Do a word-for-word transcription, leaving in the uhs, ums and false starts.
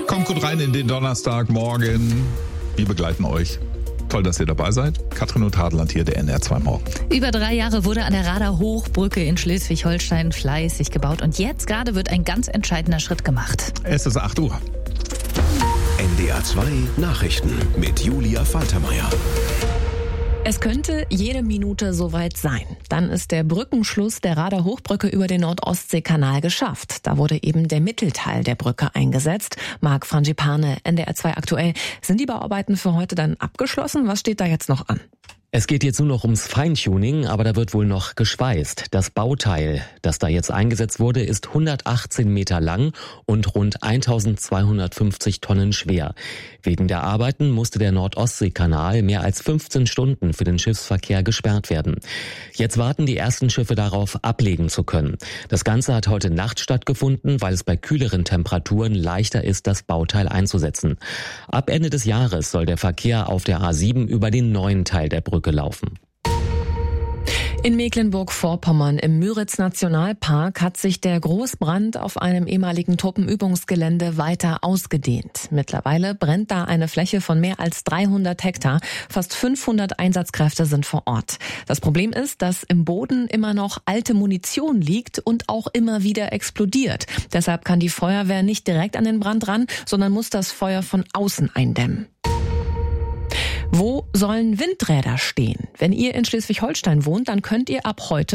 Kommt gut rein in den Donnerstagmorgen. Wir begleiten euch. Toll, dass ihr dabei seid. Katrin und Hadeland hier, der N R zwei Morgen. Über drei Jahre wurde an der Rader Hochbrücke in Schleswig-Holstein fleißig gebaut. Und jetzt gerade wird ein ganz entscheidender Schritt gemacht. Es ist acht Uhr. N D R zwei Nachrichten mit Julia Faltermeier. Es könnte jede Minute soweit sein. Dann ist der Brückenschluss der Rader Hochbrücke über den Nord-Ostsee-Kanal geschafft. Da wurde eben der Mittelteil der Brücke eingesetzt. Marc Frangipane, N D R zwei aktuell. Sind die Bauarbeiten für heute dann abgeschlossen? Was steht da jetzt noch an? Es geht jetzt nur noch ums Feintuning, aber da wird wohl noch geschweißt. Das Bauteil, das da jetzt eingesetzt wurde, ist hundertachtzehn Meter lang und rund eintausendzweihundertfünfzig Tonnen schwer. Wegen der Arbeiten musste der Nord-Ostsee-Kanal mehr als fünfzehn Stunden für den Schiffsverkehr gesperrt werden. Jetzt warten die ersten Schiffe darauf, ablegen zu können. Das Ganze hat heute Nacht stattgefunden, weil es bei kühleren Temperaturen leichter ist, das Bauteil einzusetzen. Ab Ende des Jahres soll der Verkehr auf der A sieben über den neuen Teil der Brücke laufen. In Mecklenburg-Vorpommern im Müritz-Nationalpark hat sich der Großbrand auf einem ehemaligen Truppenübungsgelände weiter ausgedehnt. Mittlerweile brennt da eine Fläche von mehr als dreihundert Hektar. Fast fünfhundert Einsatzkräfte sind vor Ort. Das Problem ist, dass im Boden immer noch alte Munition liegt und auch immer wieder explodiert. Deshalb kann die Feuerwehr nicht direkt an den Brand ran, sondern muss das Feuer von außen eindämmen. Wo sollen Windräder stehen? Wenn ihr in Schleswig-Holstein wohnt, dann könnt ihr ab heute